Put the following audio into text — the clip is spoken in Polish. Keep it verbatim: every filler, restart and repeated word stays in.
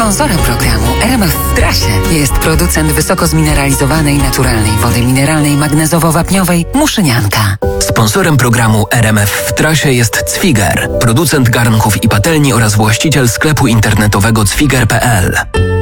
Sponsorem programu R M F w trasie jest producent wysoko zmineralizowanej naturalnej wody mineralnej magnezowo-wapniowej Muszynianka. Sponsorem programu R M F w trasie jest Cwiger, producent garnków i patelni oraz właściciel sklepu internetowego cwiger kropka p l.